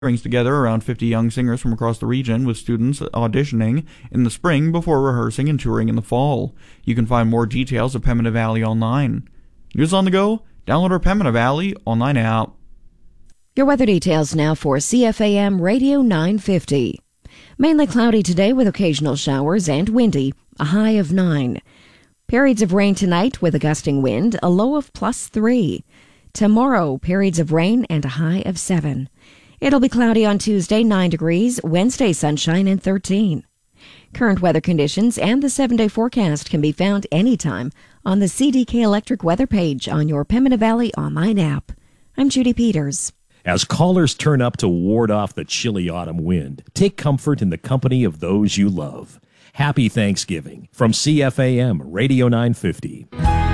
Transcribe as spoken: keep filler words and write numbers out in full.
brings together around fifty young singers from across the region, with students auditioning in the spring before rehearsing and touring in the fall. You can find more details at Pembina Valley Online. News on the go? Download our Pembina Valley Online app. Your weather details now for C F A M Radio nine fifty. Mainly cloudy today with occasional showers and windy, a high of nine. Periods of rain tonight with a gusting wind, a low of plus three. Tomorrow, periods of rain and a high of seven. It'll be cloudy on Tuesday, nine degrees, Wednesday, sunshine and thirteen. Current weather conditions and the seven-day forecast can be found anytime on the C D K Electric weather page on your Pembina Valley Online app. I'm Judy Peters. As callers turn up to ward off the chilly autumn wind, take comfort in the company of those you love. Happy Thanksgiving from C F A M Radio nine fifty.